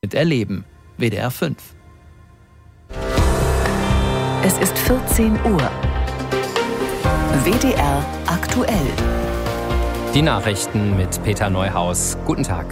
Miterleben. WDR 5. Es ist 14 Uhr. WDR aktuell. Die Nachrichten mit Peter Neuhaus. Guten Tag.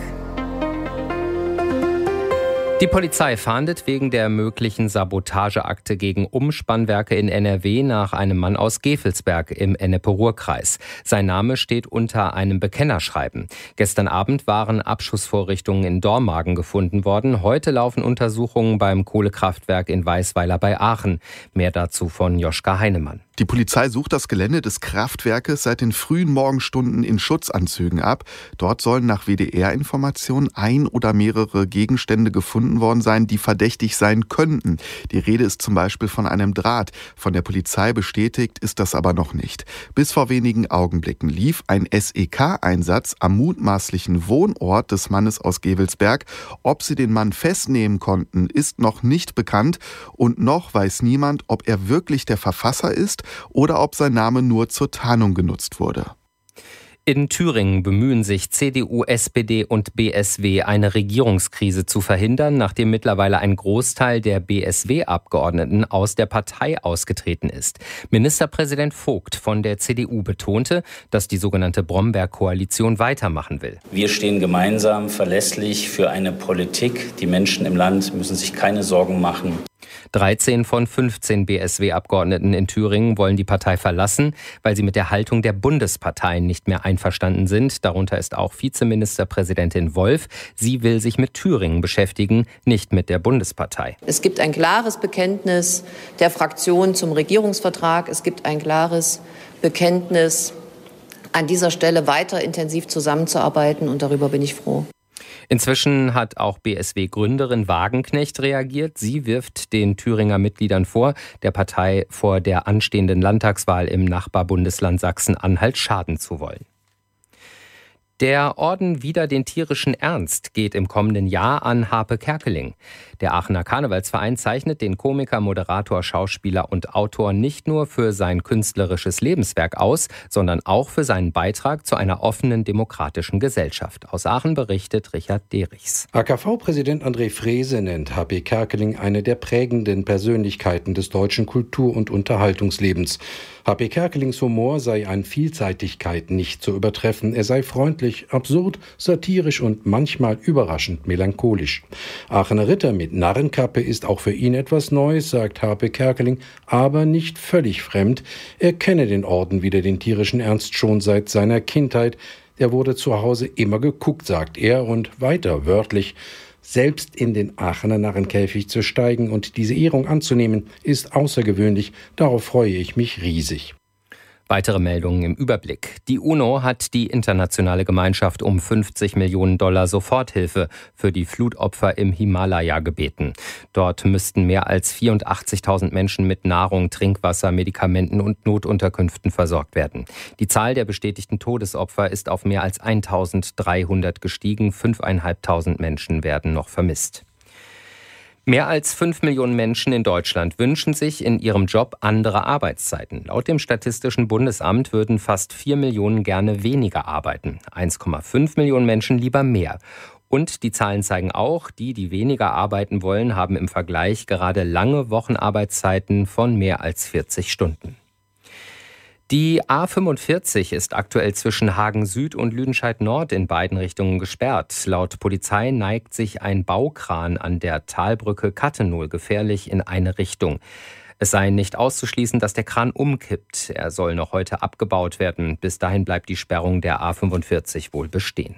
Die Polizei fahndet wegen der möglichen Sabotageakte gegen Umspannwerke in NRW nach einem Mann aus Gevelsberg im Ennepe-Ruhr-Kreis. Sein Name steht unter einem Bekennerschreiben. Gestern Abend waren Abschussvorrichtungen in Dormagen gefunden worden. Heute laufen Untersuchungen beim Kohlekraftwerk in Weisweiler bei Aachen. Mehr dazu von Joschka Heinemann. Die Polizei sucht das Gelände des Kraftwerkes seit den frühen Morgenstunden in Schutzanzügen ab. Dort sollen nach WDR-Informationen ein oder mehrere Gegenstände gefunden worden sein, die verdächtig sein könnten. Die Rede ist zum Beispiel von einem Draht. Von der Polizei bestätigt ist das aber noch nicht. Bis vor wenigen Augenblicken lief ein SEK-Einsatz am mutmaßlichen Wohnort des Mannes aus Gevelsberg. Ob sie den Mann festnehmen konnten, ist noch nicht bekannt. Und noch weiß niemand, ob er wirklich der Verfasser ist oder ob sein Name nur zur Tarnung genutzt wurde. In Thüringen bemühen sich CDU, SPD und BSW, eine Regierungskrise zu verhindern, nachdem mittlerweile ein Großteil der BSW-Abgeordneten aus der Partei ausgetreten ist. Ministerpräsident Vogt von der CDU betonte, dass die sogenannte Bromberg-Koalition weitermachen will. Wir stehen gemeinsam verlässlich für eine Politik. Die Menschen im Land müssen sich keine Sorgen machen. 13 von 15 BSW-Abgeordneten in Thüringen wollen die Partei verlassen, weil sie mit der Haltung der Bundesparteien nicht mehr einverstanden sind. Darunter ist auch Vizeministerpräsidentin Wolf. Sie will sich mit Thüringen beschäftigen, nicht mit der Bundespartei. Es gibt ein klares Bekenntnis der Fraktion zum Regierungsvertrag. Es gibt ein klares Bekenntnis, an dieser Stelle weiter intensiv zusammenzuarbeiten. Und darüber bin ich froh. Inzwischen hat auch BSW-Gründerin Wagenknecht reagiert. Sie wirft den Thüringer Mitgliedern vor, der Partei vor der anstehenden Landtagswahl im Nachbarbundesland Sachsen-Anhalt schaden zu wollen. Der Orden Wider den tierischen Ernst geht im kommenden Jahr an Harpe Kerkeling. Der Aachener Karnevalsverein zeichnet den Komiker, Moderator, Schauspieler und Autor nicht nur für sein künstlerisches Lebenswerk aus, sondern auch für seinen Beitrag zu einer offenen, demokratischen Gesellschaft. Aus Aachen berichtet Richard Derichs. AKV-Präsident André Frese nennt Harpe Kerkeling eine der prägenden Persönlichkeiten des deutschen Kultur- und Unterhaltungslebens. Harpe Kerkelings Humor sei an Vielseitigkeit nicht zu übertreffen. Er sei freundlich, absurd, satirisch und manchmal überraschend melancholisch. Aachener Ritter mit Narrenkappe ist auch für ihn etwas Neues, sagt Harpe Kerkeling, aber nicht völlig fremd. Er kenne den Orden Wider den tierischen Ernst schon seit seiner Kindheit. Er wurde zu Hause immer geguckt, sagt er, und weiter wörtlich: Selbst in den Aachener Narrenkäfig zu steigen und diese Ehrung anzunehmen, ist außergewöhnlich. Darauf freue ich mich riesig. Weitere Meldungen im Überblick. Die UNO hat die internationale Gemeinschaft um $50 Millionen Soforthilfe für die Flutopfer im Himalaya gebeten. Dort müssten mehr als 84.000 Menschen mit Nahrung, Trinkwasser, Medikamenten und Notunterkünften versorgt werden. Die Zahl der bestätigten Todesopfer ist auf mehr als 1.300 gestiegen. 5.500 Menschen werden noch vermisst. Mehr als 5 Millionen Menschen in Deutschland wünschen sich in ihrem Job andere Arbeitszeiten. Laut dem Statistischen Bundesamt würden fast 4 Millionen gerne weniger arbeiten. 1,5 Millionen Menschen lieber mehr. Und die Zahlen zeigen auch, die weniger arbeiten wollen, haben im Vergleich gerade lange Wochenarbeitszeiten von mehr als 40 Stunden. Die A45 ist aktuell zwischen Hagen Süd und Lüdenscheid Nord in beiden Richtungen gesperrt. Laut Polizei neigt sich ein Baukran an der Talbrücke Kattenohl gefährlich in eine Richtung. Es sei nicht auszuschließen, dass der Kran umkippt. Er soll noch heute abgebaut werden. Bis dahin bleibt die Sperrung der A45 wohl bestehen.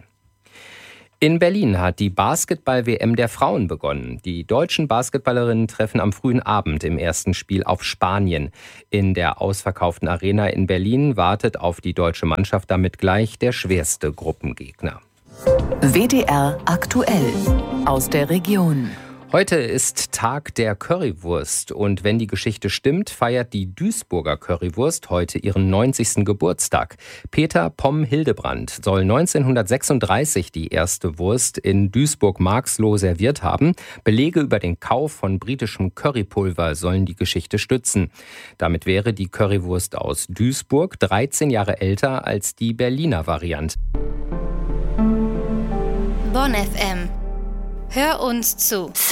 In Berlin hat die Basketball-WM der Frauen begonnen. Die deutschen Basketballerinnen treffen am frühen Abend im ersten Spiel auf Spanien. In der ausverkauften Arena in Berlin wartet auf die deutsche Mannschaft damit gleich der schwerste Gruppengegner. WDR aktuell aus der Region. Heute ist Tag der Currywurst und wenn die Geschichte stimmt, feiert die Duisburger Currywurst heute ihren 90. Geburtstag. Peter Pomm-Hildebrand soll 1936 die erste Wurst in Duisburg-Marxloh serviert haben. Belege über den Kauf von britischem Currypulver sollen die Geschichte stützen. Damit wäre die Currywurst aus Duisburg 13 Jahre älter als die Berliner Variante. Bonn FM. Hör uns zu.